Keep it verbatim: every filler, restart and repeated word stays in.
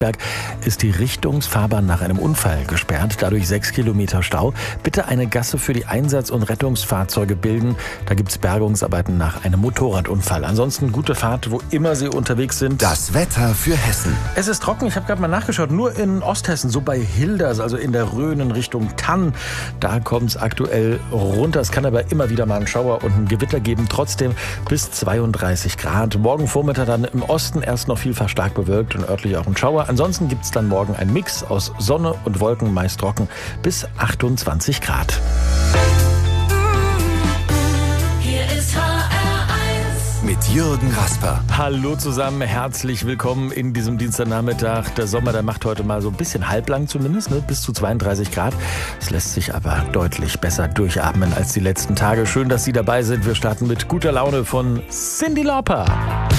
Berg ist die Richtungsfahrbahn nach einem Unfall gesperrt, dadurch sechs Kilometer Stau. Bitte eine Gasse für die Einsatz- und Rettungsfahrzeuge bilden. Da gibt es Bergungsarbeiten nach einem Motorradunfall. Ansonsten gute Fahrt, wo immer Sie unterwegs sind. Das Wetter für Hessen. Es ist trocken, ich habe gerade mal nachgeschaut, nur in Osthessen, so bei Hilders, also in der Rhönen Richtung Tann. Da kommt es aktuell runter. Es kann aber immer wieder mal einen Schauer und ein Gewitter geben. Trotzdem bis zweiunddreißig Grad. Morgen Vormittag dann im Osten erst noch vielfach stark bewölkt und örtlich auch ein Schauer. Ansonsten gibt es dann morgen einen Mix aus Sonne und Wolken, meist trocken, bis achtundzwanzig Grad. Hier ist H R eins. Mit Jürgen Rasper. Hallo zusammen, herzlich willkommen in diesem Dienstagnachmittag. Der Sommer, der macht heute mal so ein bisschen halblang zumindest, ne? Bis zu zweiunddreißig Grad. Es lässt sich aber deutlich besser durchatmen als die letzten Tage. Schön, dass Sie dabei sind. Wir starten mit guter Laune von Cyndi Lauper.